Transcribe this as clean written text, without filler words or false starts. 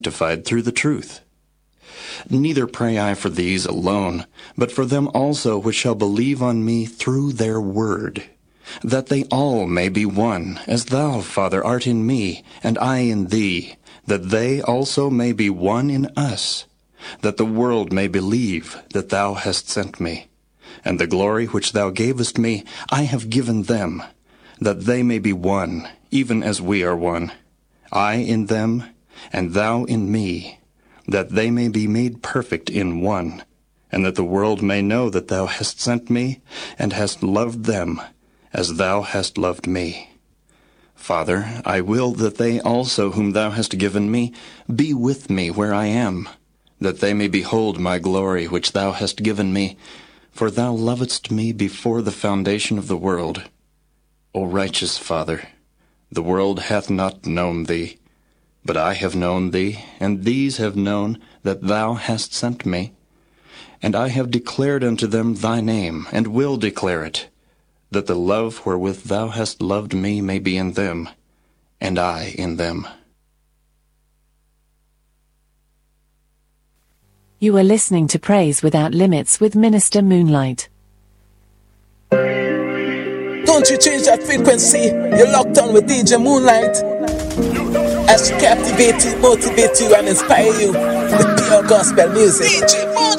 sanctified through the truth. Neither pray I for these alone, but for them also which shall believe on me through their word, that they all may be one, as thou, Father, art in me, and I in thee, that they also may be one in us, that the world may believe that thou hast sent me. And the glory which thou gavest me I have given them, that they may be one, even as we are one, I in them, and thou in me, that they may be made perfect in one, and that the world may know that thou hast sent me, and hast loved them, as thou hast loved me. Father, I will that they also whom thou hast given me be with me where I am, that they may behold my glory which thou hast given me, for thou lovedst me before the foundation of the world. O righteous Father, the world hath not known thee, but I have known thee, and these have known that thou hast sent me. And I have declared unto them thy name, and will declare it, that the love wherewith thou hast loved me may be in them, and I in them. You are listening to Praise Without Limits with Minister Moonlight. Don't you change that frequency. You're locked on with DJ Moonlight. As she captivate you, motivate you, and inspire you with pure gospel music. DJ